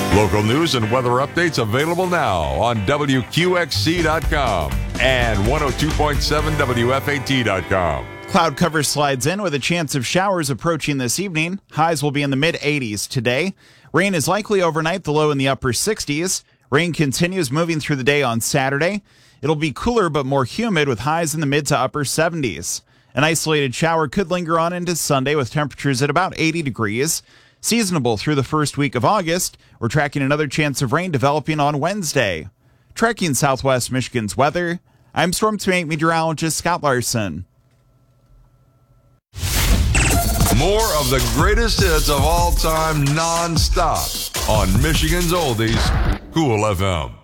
Local news and weather updates available now on WQXC.com and 102.7 WFAT.com. Cloud cover slides in with a chance of showers approaching this evening. Highs will be in the mid-80s today. Rain is likely overnight, the low in the upper 60s. Rain continues moving through the day on Saturday. It'll be cooler but more humid with highs in the mid to upper 70s. An isolated shower could linger on into Sunday with temperatures at about 80 degrees. Seasonable through the first week of August. We're tracking another chance of rain developing on Wednesday. Tracking Southwest Michigan's weather, I'm Storm Team 8 meteorologist Scott Larson. More of the greatest hits of all time non-stop on Michigan's Oldies, Cool FM.